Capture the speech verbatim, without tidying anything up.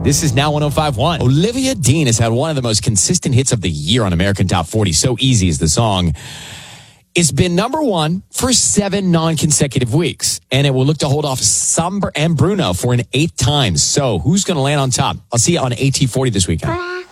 This is Now one oh five point one. Olivia Dean has had one of the most consistent hits of the year on American Top forty. So Easy is the song. It's been number one for seven non-consecutive weeks, and it will look to hold off Somber and Bruno for an eighth time. So who's going to land on top? I'll see you on A T forty this weekend.